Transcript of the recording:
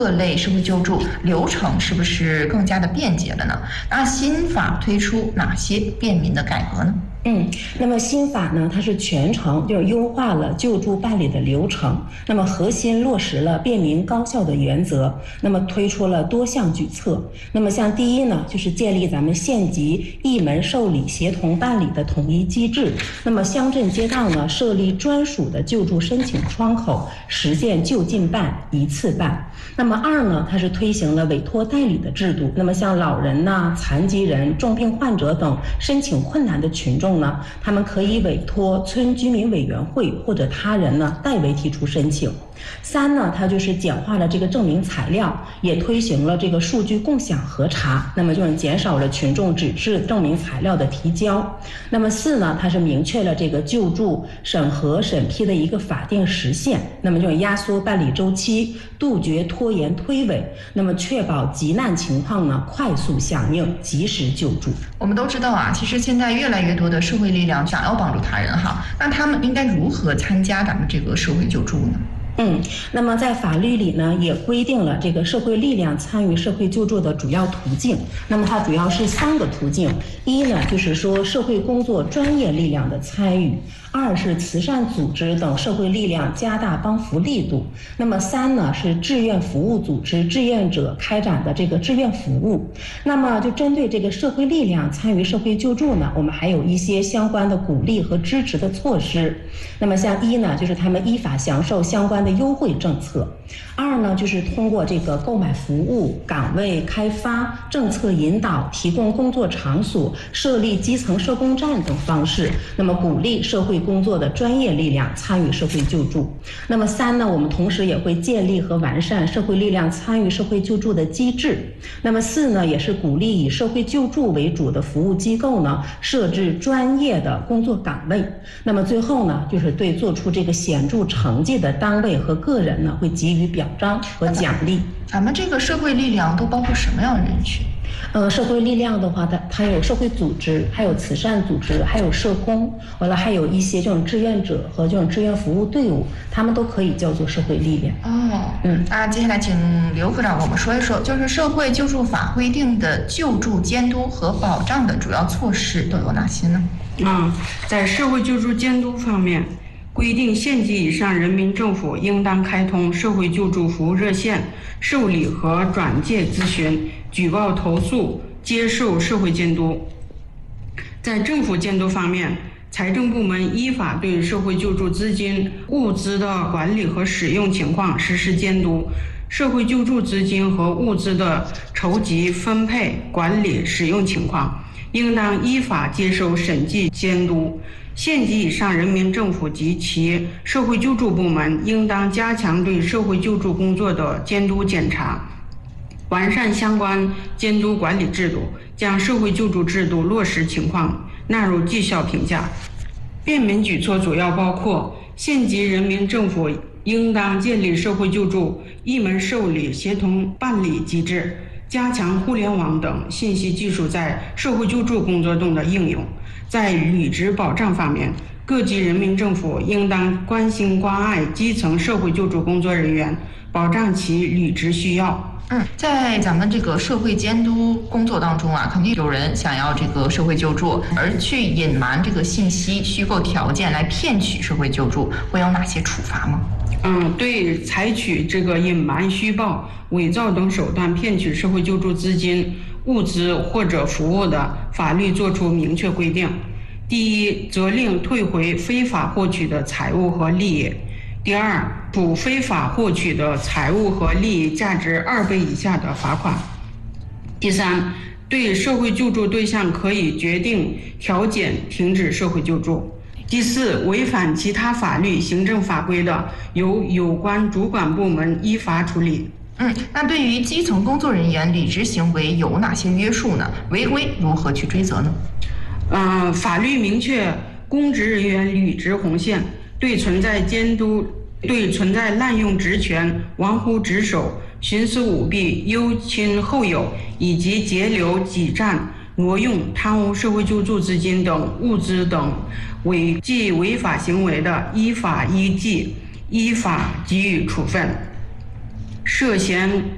各类社会救助流程是不是更加的便捷了呢？那新法推出哪些便民的改革呢？ 那么新法呢，它是全程就是优化了救助办理的流程，那么核心落实了便民高效的原则，那么推出了多项举措。那么像第一呢，就是建立咱们县级一门受理协同办理的统一机制，那么乡镇街道呢设立专属的救助申请窗口，实现就近办一次办。那么二呢，它是推行了委托代理的制度，那么像老人呐、残疾人、重病患者等申请困难的群众呢，他们可以委托村居民委员会或者他人呢代为提出申请。三呢，它就是简化了这个证明材料，也推行了这个数据共享核查，那么就是减少了群众纸质证明材料的提交。那么四呢，它是明确了这个救助审核审批的一个法定时限，那么就是压缩办理周期，杜绝拖延推诿，那么确保急难情况呢快速响应，及时救助。 我们都知道啊，其实现在越来越多的社会力量想要帮助他人哈，那他们应该如何参加咱们这个社会救助呢？ 那么在法律里呢，也规定了这个社会力量参与社会救助的主要途径。那么它主要是3个途径：一呢，就是说社会工作专业力量的参与；二是慈善组织等社会力量加大帮扶力度；那么3呢，是志愿服务组织志愿者开展的这个志愿服务。那么就针对这个社会力量参与社会救助呢，我们还有一些相关的鼓励和支持的措施。那么像一呢，就是他们依法享受相关的优惠政策；二呢，就是通过这个购买服务、岗位开发、政策引导、提供工作场所、设立基层社工站等方式，那么鼓励社会工作的专业力量参与社会救助。那么3呢，我们同时也会建立和完善社会力量参与社会救助的机制。那么4呢，也是鼓励以社会救助为主的服务机构呢设置专业的工作岗位。那么最后呢，就是对做出这个显著成绩的单位和个人呢，会给予表彰和奖励。 咱们这个社会力量都包括什么样的人群？ 社会力量的话，它有社会组织，还有慈善组织，还有社工，完了还有一些这种志愿者和这种志愿服务队伍，他们都可以叫做社会力量。 那接下来请刘科长给我们说一说，就是社会救助法规定的救助监督和保障的主要措施都有哪些呢？ 在社会救助监督方面，规定县级以上人民政府应当开通社会救助服务热线，受理和转介咨询、举报投诉、接受社会监督。在政府监督方面，财政部门依法对社会救助资金、物资的管理和使用情况实施监督，社会救助资金和物资的筹集、分配、管理、使用情况应当依法接受审计监督。县级以上人民政府及其社会救助部门应当加强对社会救助工作的监督检查，完善相关监督管理制度，将社会救助制度落实情况纳入绩效评价。便民举措主要包括：县级人民政府应当建立社会救助一门受理协同办理机制，加强互联网等信息技术在社会救助工作中的应用。在履职保障方面，各级人民政府应当关心关爱基层社会救助工作人员，保障其履职需要。 在咱们这个社会监督工作当中啊，肯定有人想要这个社会救助，而去隐瞒这个信息、虚构条件来骗取社会救助，会有哪些处罚吗？ 对采取这个隐瞒、虚报、伪造等手段骗取社会救助资金、物资或者服务的，法律作出明确规定。第一，责令退回非法获取的财物和利益；第二，处非法获取的财物和利益价值2倍以下的罚款；第三，对社会救助对象可以决定调减、停止社会救助；第四，违反其他法律、行政法规的，由有关主管部门依法处理。 那对于基层工作人员履职行为有哪些约束呢？违规如何去追责呢？ 法律明确公职人员履职红线，对存在滥用职权、玩忽职守、徇私舞弊、优亲厚友以及截留、挤占、挪用、贪污社会救助资金等物资等违法行为的，依法依纪依法给予处分。涉嫌